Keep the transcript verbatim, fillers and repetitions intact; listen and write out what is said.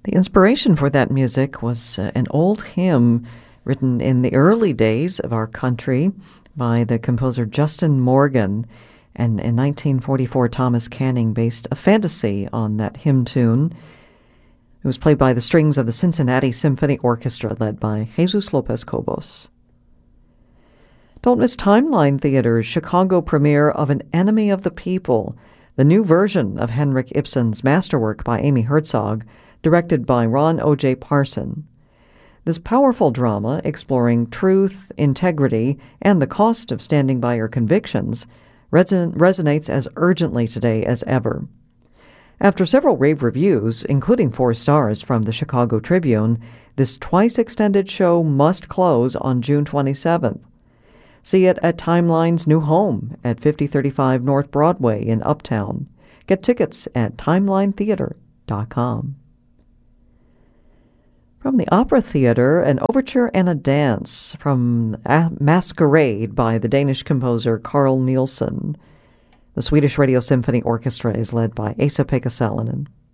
The inspiration for that music was uh, an old hymn written in the early days of our country by the composer Justin Morgan. And in nineteen forty-four, Thomas Canning based a fantasy on that hymn tune. It was played by the strings of the Cincinnati Symphony Orchestra, led by Jesus Lopez Cobos. Don't miss Timeline Theater's Chicago premiere of An Enemy of the People, the new version of Henrik Ibsen's masterwork by Amy Herzog, directed by Ron O J. Parson. This powerful drama, exploring truth, integrity, and the cost of standing by your convictions, reson- resonates as urgently today as ever. After several rave reviews, including four stars from the Chicago Tribune, this twice-extended show must close on June twenty-seventh. See it at Timeline's new home at fifty thirty-five North Broadway in Uptown. Get tickets at timeline theater dot com. From the Opera Theater, an overture and a dance from a- Masquerade by the Danish composer Carl Nielsen. The Swedish Radio Symphony Orchestra is led by Esa-Pekka Salonen.